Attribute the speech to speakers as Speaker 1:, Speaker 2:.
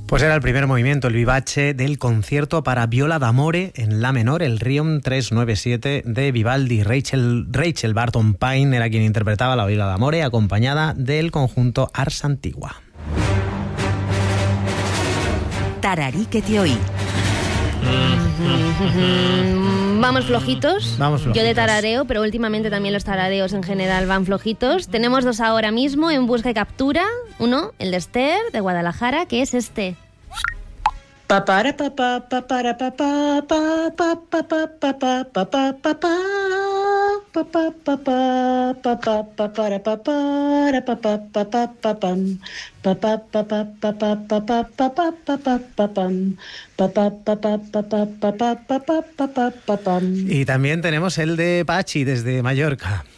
Speaker 1: Pues era el primer movimiento, el vivace del concierto para viola d'amore en la menor, el Requiem 397 de Vivaldi. Rachel Barton Pine era quien interpretaba la viola d'amore, acompañada del conjunto Ars Antigua.
Speaker 2: Tararí que te oí.
Speaker 3: Vamos flojitos.
Speaker 1: Vamos flojitos.
Speaker 3: Yo de tarareo, pero últimamente también los tarareos en general van flojitos. Tenemos dos ahora mismo en busca y captura. Uno, el de Esther, de Guadalajara, que es este.
Speaker 4: Papara papá papara papá papá papá papá papá papá papá papá papá papara papara papá papá papam papá papá papá papá papá papá papam papá papá papá papá papá papá papam.
Speaker 1: Y también tenemos el de Pachi desde Mallorca.